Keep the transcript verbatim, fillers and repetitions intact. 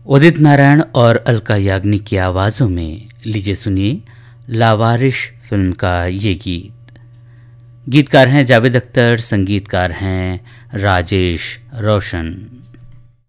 उदित नारायण और अलका याग्निक की आवाज़ों में लीजिए सुनिए लावारिश फिल्म का ये गीत। गीतकार हैं जावेद अख्तर, संगीतकार हैं राजेश रोशन।